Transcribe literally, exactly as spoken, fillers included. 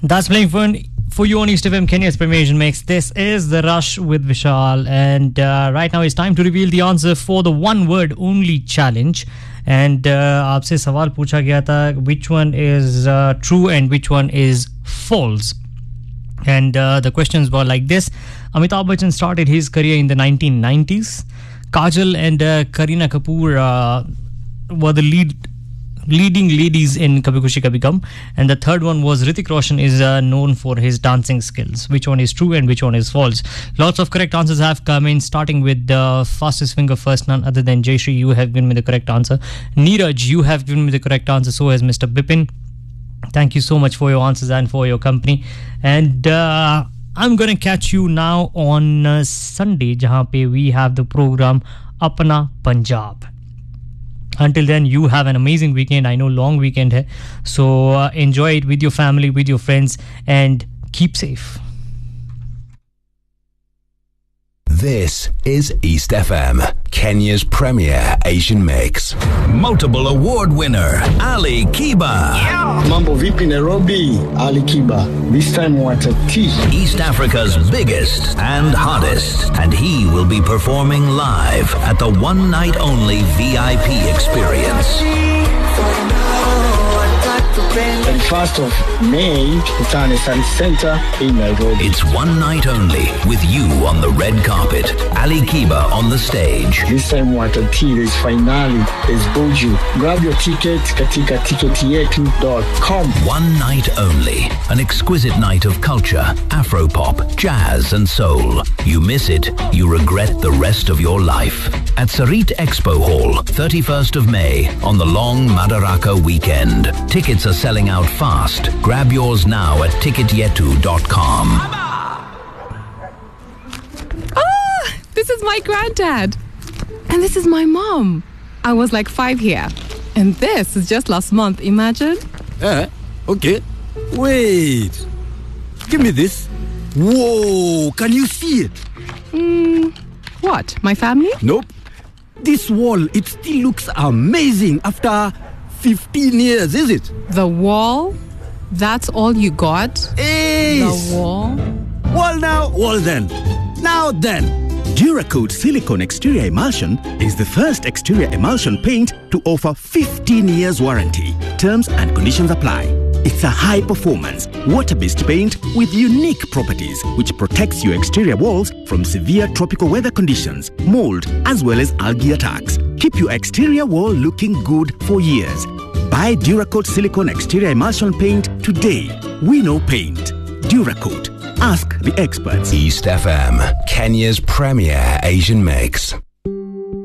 That's playing for, for you on East F M, Kenya's Premiation Mix. This is The Rush with Vishal. And uh, right now it's time to reveal the answer for the one word only challenge. And uh, aapse sawal pucha gaya tha, which one is uh, true and which one is false. And uh, the questions were like this. Amitabh Bachchan started his career in the nineteen nineties. Kajal and uh, Kareena Kapoor uh, were the lead leading ladies in Kabhi Khushi Kabhi Gum. And the third one was Hrithik Roshan is uh, known for his dancing skills. Which one is true and which one is false? Lots of correct answers have come in, starting with the uh, fastest finger first, none other than Jayshree. You have given me the correct answer. Neeraj, you have given me the correct answer. So has Mister Bipin. Thank you so much for your answers and for your company. And uh, I'm going to catch you now on uh, Sunday, jahan pe we have the program Apna Punjab. Until then, you have an amazing weekend. I know long weekend hai. So uh, enjoy it with your family, with your friends, and keep safe. This is East F M, Kenya's premier Asian mix. Multiple award winner, Ali Kiba. Yeah. Mambo vipi Nairobi, Ali Kiba. This time what a tea. East Africa's biggest and hottest. And he will be performing live at the one night only V I P experience. thirty-first of May, Butane Sun Center in Nairobi. It's one night only with you on the red carpet. Ali Kiba on the stage. This time what a tea, there's finale, there's Boju. Grab your ticket katika ticket yetu dot com. One night only. An exquisite night of culture, Afropop, jazz and soul. You miss it, you regret the rest of your life. At Sarit Expo Hall, thirty-first of May, on the long Madaraka weekend. Tickets are selling out fast. Grab yours now at ticket yetu dot com. Oh, this is my granddad. And this is my mom. I was like five here. And this is just last month, imagine. Eh, okay. Wait. Give me this. Whoa, can you see it? Hmm, what, my family? Nope. This wall, it still looks amazing after fifteen years, is it? The wall? That's all you got? Ace. The wall? Wall now, wall then. Now then. Duracoat Silicone Exterior Emulsion is the first exterior emulsion paint to offer fifteen years warranty. Terms and conditions apply. It's a high-performance, water-based paint with unique properties which protects your exterior walls from severe tropical weather conditions, mold, as well as algae attacks. Keep your exterior wall looking good for years. Buy Duracoat Silicone Exterior Emulsion Paint today. We know paint. Duracoat. Ask the experts. East F M, Kenya's premier Asian mix.